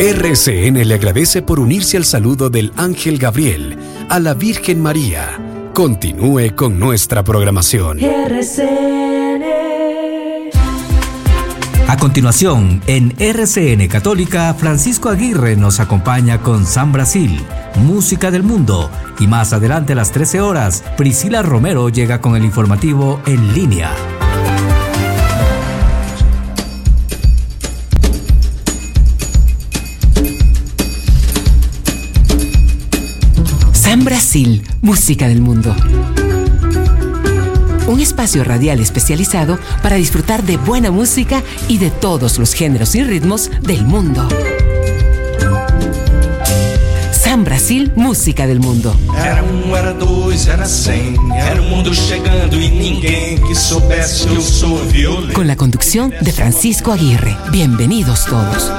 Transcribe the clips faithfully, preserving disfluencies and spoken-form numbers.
R C N le agradece por unirse al saludo del Ángel Gabriel a la Virgen María. Continúe con nuestra programación. R C N. A continuación, en R C N Católica, Francisco Aguirre nos acompaña con San Brasil, música del mundo. Y más adelante a las trece horas, Priscila Romero llega con el informativo En Línea. San Brasil, música del mundo. Un espacio radial especializado para disfrutar de buena música y de todos los géneros y ritmos del mundo. San Brasil, música del mundo. Era um, era dois, era cem. Era o mundo chegando e ninguém que soubesse que eu sou violento. Con la conducción de Francisco Aguirre. Bienvenidos todos.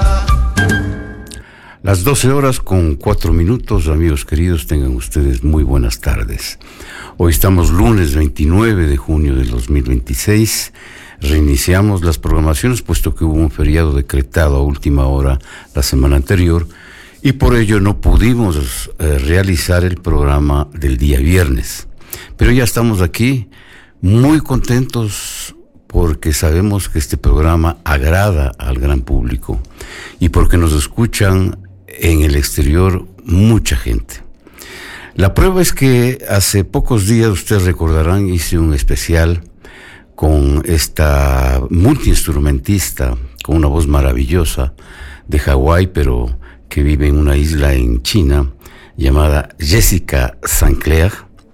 Las doce horas con cuatro minutos, amigos queridos, tengan ustedes muy buenas tardes. Hoy estamos lunes veintinueve de junio del dos mil veintiséis. Reiniciamos las programaciones puesto que hubo un feriado decretado a última hora la semana anterior y por ello no pudimos eh, realizar el programa del día viernes. Pero ya estamos aquí muy contentos porque sabemos que este programa agrada al gran público y porque nos escuchan en el exterior mucha gente. La prueba es que hace pocos días, ustedes recordarán, hice un especial con esta multiinstrumentista con una voz maravillosa de Hawái, pero que vive en una isla en China, llamada Jessica Saint-Clair,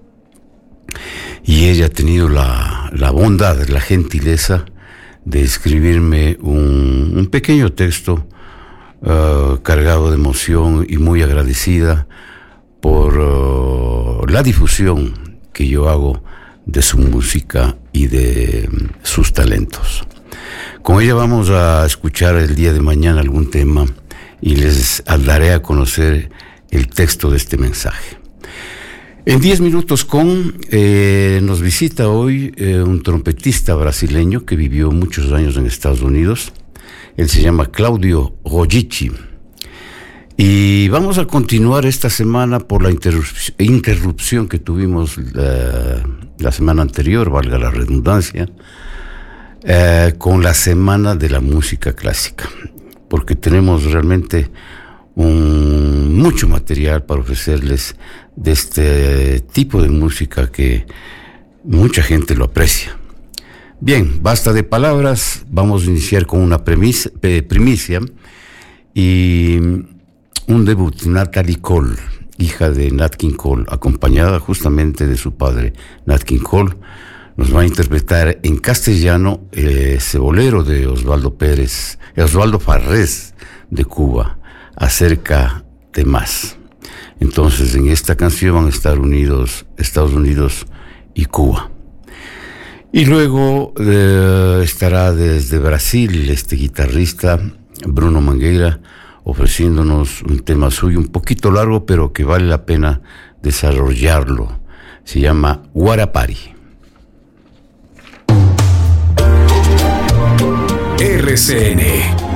y ella ha tenido la, la bondad, la gentileza de escribirme un, un pequeño texto Uh, cargado de emoción y muy agradecida por uh, la difusión que yo hago de su música y de um, sus talentos. Con ella vamos a escuchar el día de mañana algún tema y les daré a conocer el texto de este mensaje. En diez minutos con eh, nos visita hoy eh, un trompetista brasileño que vivió muchos años en Estados Unidos. Él se llama Claudio Rogicci. Y vamos a continuar esta semana por la interrup- interrupción que tuvimos la, la semana anterior, valga la redundancia, eh, con la Semana de la Música Clásica, porque tenemos realmente un, mucho material para ofrecerles de este tipo de música que mucha gente lo aprecia. Bien, basta de palabras, vamos a iniciar con una premisa, eh, primicia y un debut. Natalie Cole, hija de Nat King Cole, acompañada justamente de su padre Nat King Cole, nos va a interpretar en castellano eh, ese bolero de Osvaldo Pérez, Osvaldo Farrés de Cuba, Acerca de Más. Entonces, en esta canción van a estar unidos Estados Unidos y Cuba. Y luego eh, estará desde Brasil este guitarrista Bruno Mangueira ofreciéndonos un tema suyo un poquito largo pero que vale la pena desarrollarlo. Se llama Guarapari. R C N,